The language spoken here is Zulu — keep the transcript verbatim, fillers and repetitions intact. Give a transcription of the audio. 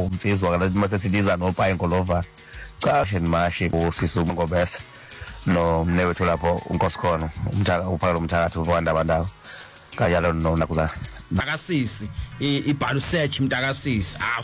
umfizwa kaloku mase sidiza noPayi Ngolova cha mashi usisi Ngobese no mnewethu lapho uNkosikhona umthaka uphalo umthakathi uVanda Bandawo kanjalo no nakuzana Mtakasisi ibhalu search Mtakasisi ah